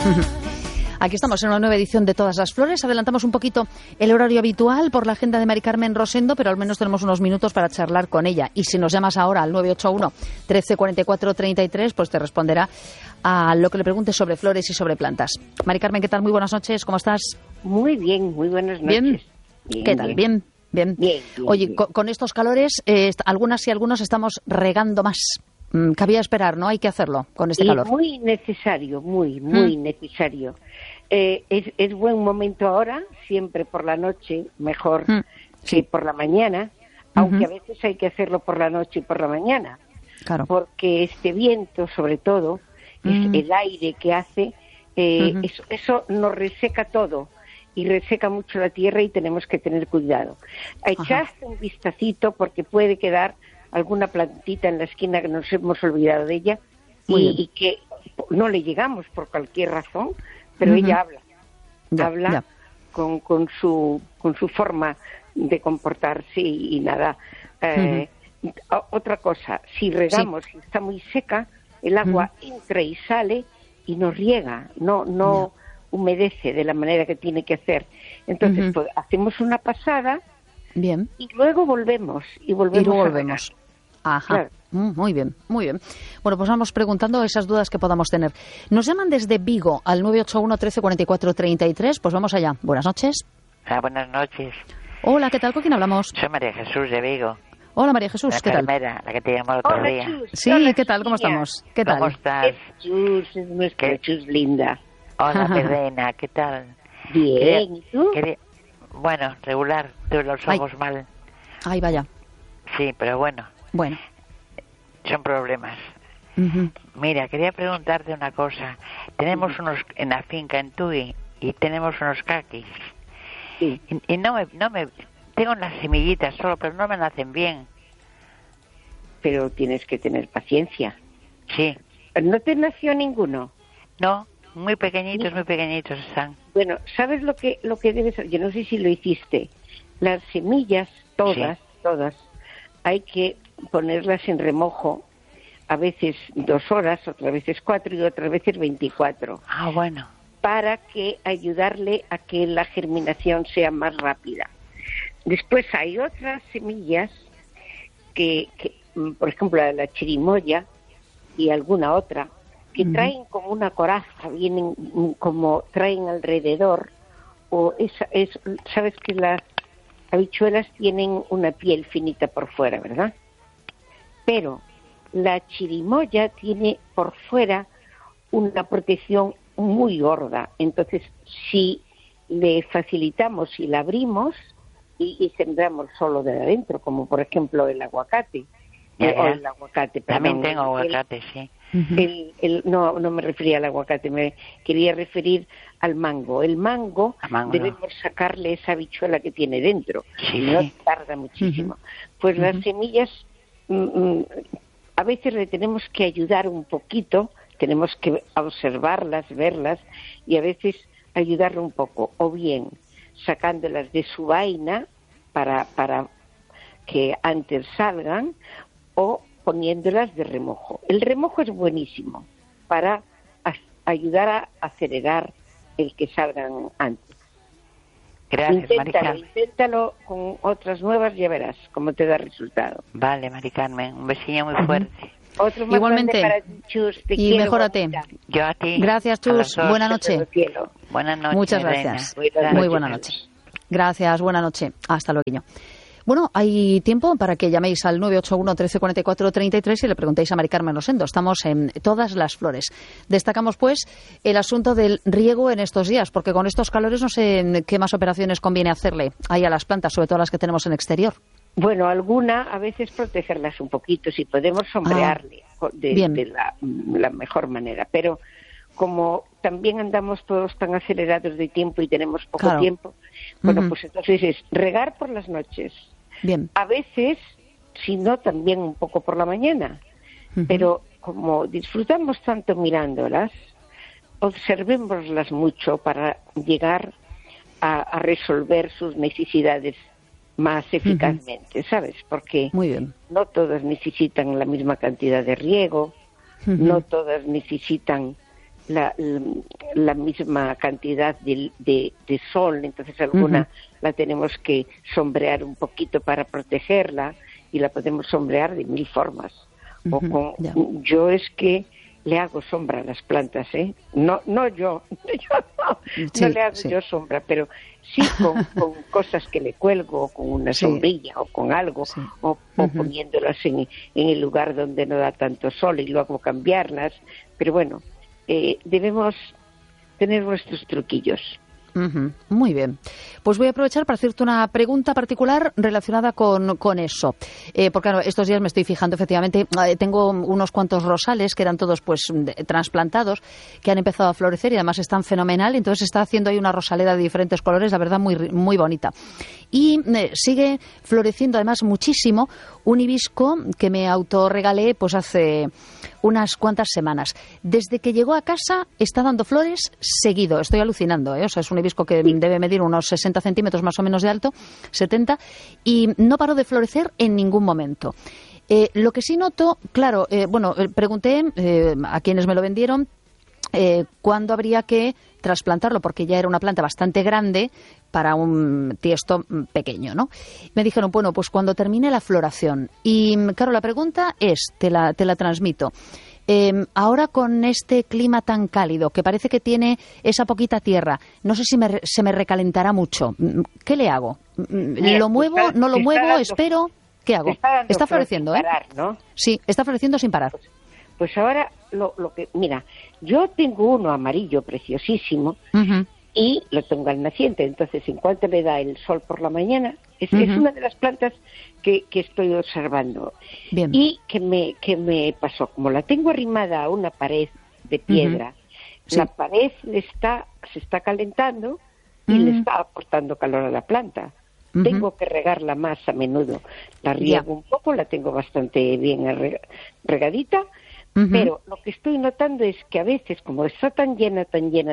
Aquí estamos en una nueva edición de Todas las Flores. Adelantamos un poquito el horario habitual por la agenda de Mari Carmen Rosendo, pero al menos tenemos unos minutos para charlar con ella. Y si nos llamas ahora al 981 13 44 33, pues te responderá a lo que le preguntes sobre flores y sobre plantas. Mari Carmen, ¿qué tal? Muy buenas noches, ¿cómo estás? Muy bien, muy buenas noches. ¿Bien? ¿Qué tal? ¿Bien? Bien. Oye, bien. Con estos calores, algunas y algunos estamos regando más. Cabía esperar, ¿no? Hay que hacerlo con este calor. Muy necesario, muy necesario. Es buen momento ahora, siempre por la noche, mejor que por la mañana, aunque a veces hay que hacerlo por la noche y por la mañana. Claro. Porque este viento, sobre todo, es el aire que hace, eso nos reseca todo y reseca mucho la tierra y tenemos que tener cuidado. Echaste un vistacito porque puede quedar alguna plantita en la esquina que nos hemos olvidado de ella y que no le llegamos por cualquier razón, pero ella habla con su forma de comportarse y nada. Otra cosa, si regamos y está muy seca, el agua entra y sale y nos riega, no humedece de la manera que tiene que hacer. Entonces pues, hacemos una pasada y luego volvemos a regar. Ajá, claro. Muy bien, muy bien. Bueno, pues vamos preguntando esas dudas que podamos tener. Nos llaman desde Vigo al 981 13 44 33. Pues vamos allá. Buenas noches. Buenas noches. Hola, ¿qué tal? ¿Con quién hablamos? Soy María Jesús de Vigo. Hola, María Jesús, ¿qué tal? La enfermera, la que te llamó el otro día. Chus, Sí, hola, ¿qué tal? ¿Cómo chiquilla. estamos? ¿Qué tal? ¿Cómo estás? Chus, es nuestra Chus linda. Hola, Perrena, ¿qué tal? Bien, ¿y tú? Bueno, regular, tuve los ojos mal. Ay, vaya. Sí, pero bueno. Bueno. Son problemas. Mira, quería preguntarte una cosa. Tenemos unos en la finca en Tui y tenemos unos caquis. Sí. Y no me tengo unas semillitas solo, pero no me nacen bien. Pero tienes que tener paciencia. Sí. ¿No te nació ninguno? No, muy pequeñitos están. Bueno, ¿sabes lo que debes hacer? Yo no sé si lo hiciste. Las semillas, todas, hay que ponerlas en remojo, a veces 2 horas, otras veces 4 y otras veces 24. Ah, bueno. Para que ayudarle a que la germinación sea más rápida. Después hay otras semillas que por ejemplo, la chirimoya y alguna otra, que traen como una coraza, vienen como traen alrededor, sabes que las habichuelas tienen una piel finita por fuera, ¿verdad? Pero la chirimoya tiene por fuera una protección muy gorda. Entonces, si le facilitamos y la abrimos y sembramos solo de adentro, como por ejemplo el aguacate, el aguacate, también tengo aguacate, sí. No me refería al aguacate, me quería referir al mango. El mango debemos sacarle esa habichuela que tiene dentro, no tarda muchísimo. Pues las semillas a veces le tenemos que ayudar un poquito, tenemos que observarlas, verlas y a veces ayudarle un poco, o bien sacándolas de su vaina para que antes salgan, o poniéndolas de remojo. El remojo es buenísimo para ayudar a acelerar el que salgan antes. Gracias, Inténtalo con otras nuevas, ya verás cómo te da resultado. Vale, Mari Carmen, un besillo muy fuerte. Otro más igualmente para ti, Chus, te y quiero, mejórate. bonita. Yo a ti. Gracias, Chus. Buena noche. Buenas noches. Muchas gracias. Muy buena noche. Gracias, buena noche. Hasta luego. Bueno, hay tiempo para que llaméis al 981 13 44 33 y le preguntéis a Mari Carmen Rosendo. Estamos en Todas las Flores. Destacamos, pues, el asunto del riego en estos días, porque con estos calores no sé qué más operaciones conviene hacerle ahí a las plantas, sobre todo las que tenemos en exterior. Bueno, a veces protegerlas un poquito, si podemos sombrearle de la mejor manera, pero como también andamos todos tan acelerados de tiempo y tenemos poco tiempo, bueno, pues entonces es regar por las noches. Bien. A veces, si no, también un poco por la mañana. Pero como disfrutamos tanto mirándolas, observémoslas mucho para llegar a resolver sus necesidades más eficazmente, ¿sabes? Porque Muy bien. no todas necesitan la misma cantidad de riego, no todas necesitan la misma cantidad de sol, entonces alguna la tenemos que sombrear un poquito para protegerla, y la podemos sombrear de 1000 formas. Yo es que le hago sombra a las plantas, ¿eh? No yo no le hago yo sombra, pero sí con cosas que le cuelgo, o con una sombrilla, o con algo, o poniéndolas en el lugar donde no da tanto sol y luego cambiarlas. Pero bueno, debemos tener nuestros truquillos. Muy bien. Pues voy a aprovechar para hacerte una pregunta particular relacionada con eso. Porque claro, estos días me estoy fijando, efectivamente, tengo unos cuantos rosales que eran todos pues trasplantados, que han empezado a florecer y además están fenomenal. Entonces está haciendo ahí una rosaleda de diferentes colores, la verdad, muy, muy bonita. Y sigue floreciendo además muchísimo un hibisco que me autorregalé pues hace unas cuantas semanas. Desde que llegó a casa está dando flores seguido. Estoy alucinando, ¿eh? O sea, es un hibisco que debe medir unos 60 centímetros más o menos de alto, 70, y no paró de florecer en ningún momento. Lo que sí noto, claro, pregunté a quienes me lo vendieron cuándo habría que trasplantarlo, porque ya era una planta bastante grande para un tiesto pequeño, ¿no? Me dijeron, bueno, pues cuando termine la floración. Y claro, la pregunta es, te la transmito. Ahora con este clima tan cálido, que parece que tiene esa poquita tierra, no sé si se me recalentará mucho. ¿Qué le hago? ¿Lo muevo? ¿No lo muevo? ¿Espero? ¿Qué hago? Está floreciendo, ¿eh? Parar, ¿no? Sí, está floreciendo sin parar. Pues ahora, lo que... Mira, yo tengo uno amarillo preciosísimo y lo tengo al naciente. Entonces, en cuanto le da el sol por la mañana, es una de las plantas que estoy observando. Bien. Y que me pasó, como la tengo arrimada a una pared de piedra, la pared se está calentando y le está aportando calor a la planta. Tengo que regarla más a menudo. La riego un poco, la tengo bastante bien regadita, pero lo que estoy notando es que a veces, como está tan llena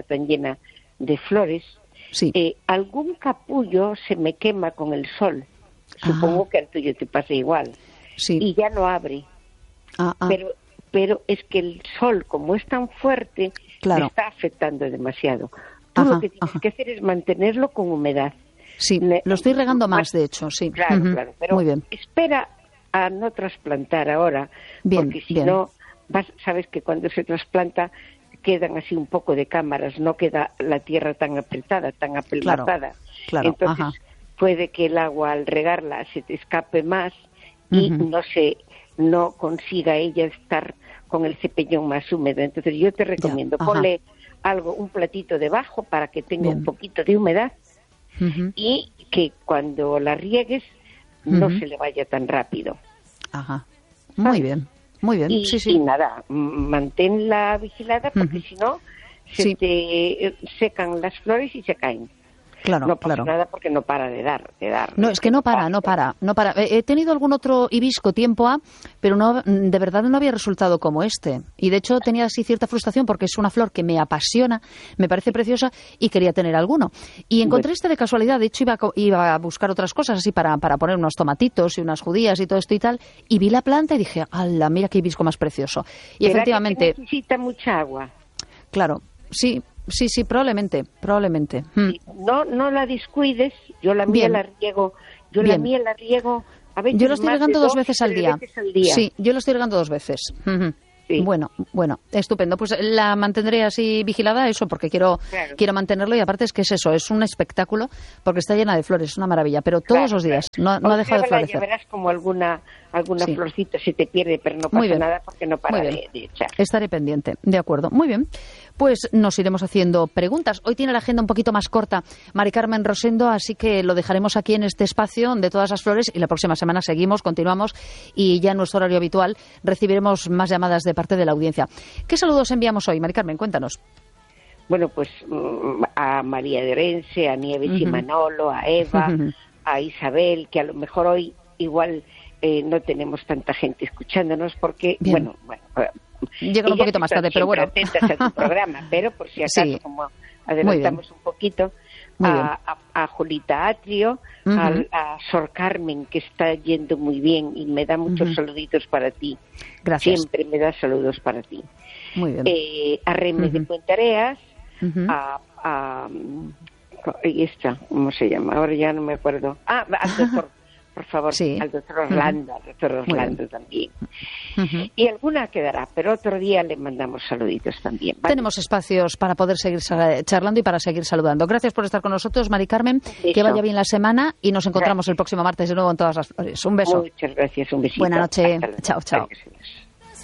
de flores, algún capullo se me quema con el sol. Supongo que al tuyo te pasa igual. Sí. Y ya no abre. Pero es que el sol, como es tan fuerte, me está afectando demasiado. Tú lo que tienes que hacer es mantenerlo con humedad. Sí, lo estoy regando más, de hecho, sí. Claro, claro. Pero muy bien. Espera a no trasplantar ahora, porque si no, sabes que cuando se trasplanta quedan así un poco de cámaras, no queda la tierra tan apretada, tan apelmazada. Claro. Entonces puede que el agua al regarla se te escape más y no consiga ella estar con el cepellón más húmedo. Entonces yo te recomiendo, ponle un platito debajo para que tenga un poquito de humedad y que cuando la riegues no se le vaya tan rápido. Muy bien. Muy bien, y nada, manténla vigilada porque si no se te secan las flores y se caen. Claro, no pasa nada porque no para de dar. No, es que no para. He tenido algún otro hibisco tiempo pero no, de verdad no había resultado como este. Y de hecho tenía así cierta frustración porque es una flor que me apasiona, me parece preciosa y quería tener alguno. Y encontré este de casualidad. De hecho iba a buscar otras cosas así para poner unos tomatitos y unas judías y todo esto y tal. Y vi la planta y dije, ¡hala, mira qué hibisco más precioso! Y efectivamente... Que necesita mucha agua. Claro, sí, probablemente. Sí, no la descuides, yo la mía la riego, a veces yo lo estoy regando dos veces al día. Sí, yo lo estoy regando 2 veces. Sí. Bueno, estupendo. Pues la mantendré así vigilada, eso, porque quiero mantenerlo y aparte es que es eso, es un espectáculo porque está llena de flores, es una maravilla, pero todos los días, no ha dejado de florecer. Ya verás como alguna florcita se te pierde, pero no pasa nada porque no para de echar. Estaré pendiente, de acuerdo. Muy bien. Pues nos iremos haciendo preguntas. Hoy tiene la agenda un poquito más corta Mari Carmen Rosendo, así que lo dejaremos aquí en este espacio de todas las flores y la próxima semana continuamos y ya en nuestro horario habitual recibiremos más llamadas de parte de la audiencia. ¿Qué saludos enviamos hoy, Mari Carmen? Cuéntanos. Bueno, pues a María de Orense, a Nieves y Manolo, a Eva, a Isabel, que a lo mejor hoy igual no tenemos tanta gente escuchándonos porque, bueno, llegan un poquito más tarde, pero bueno. Atentas a tu programa, pero por si acaso, como adelantamos un poquito, a Julita Atrio, a Sor Carmen, que está yendo muy bien y me da muchos saluditos para ti. Gracias. Siempre me da saludos para ti. Muy bien. A Reme de Puentareas, y esta, ¿cómo se llama? Ahora ya no me acuerdo. Al doctor, por favor, sí. al doctor Orlando, también. Y alguna quedará, pero otro día le mandamos saluditos también, ¿vale? Tenemos espacios para poder seguir charlando y para seguir saludando. Gracias por estar con nosotros, Mari Carmen. Que vaya bien la semana y nos encontramos el próximo martes de nuevo en Todas las Flores. Un beso. Muchas gracias, un besito. Buenas noches. Chao, chao. Gracias.